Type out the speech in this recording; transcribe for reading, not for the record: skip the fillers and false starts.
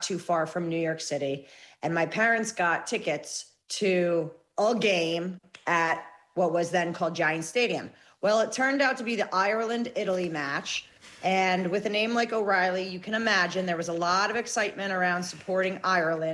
too far from New York City. And my parents got tickets to a game at what was then called Giant Stadium. Well, it turned out to be the Ireland-Italy match. And with a name like O'Reilly, you can imagine there was a lot of excitement around supporting Ireland.